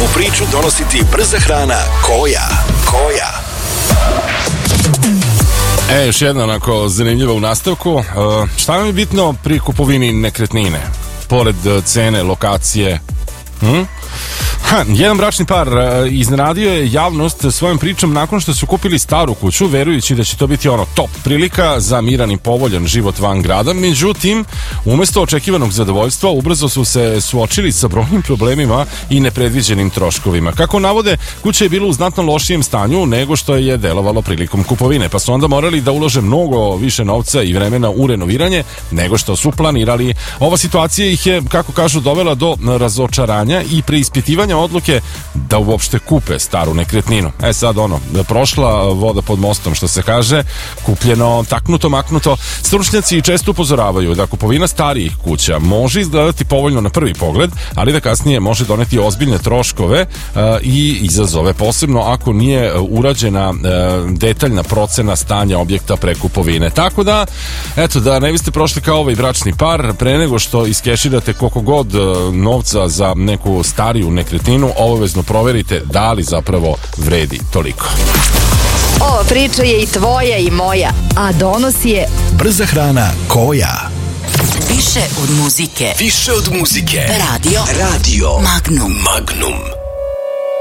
priču donosi ti brza hrana Koja. Još jedna onako zanimljiva u nastavku. Šta vam je bitno pri kupovini nekretnine? Pored cene, lokacije? Jedan bračni par iznenadio je javnost svojom pričom nakon što su kupili staru kuću, verujući da će to biti top prilika za miran i povoljan život van grada. Međutim, umesto očekivanog zadovoljstva, ubrzo su se suočili sa brojnim problemima i nepredviđenim troškovima. Kako navode, kuća je bila u znatno lošijem stanju nego što je delovalo prilikom kupovine, pa su onda morali da ulože mnogo više novca i vremena u renoviranje nego što su planirali. Ova situacija ih je, kako kažu, dovela do razočaranja i preispitivanja odluke da uopšte kupe staru nekretninu. Sad prošla voda pod mostom, što se kaže, kupljeno, taknuto, maknuto. Stručnjaci često upozoravaju da kupovina starijih kuća može izgledati povoljno na prvi pogled, ali da kasnije može doneti ozbiljne troškove i izazove, posebno ako nije urađena detaljna procena stanja objekta pre kupovine. Tako da, da ne biste prošli kao ovaj bračni par, pre nego što iskeširate koliko god novca za neku stariju nekretninu, obavezno proverite da li zapravo vredi toliko. Ova priča je i tvoja i moja, a donosi je brza hrana Koja. Više od muzike. Radio Magnum.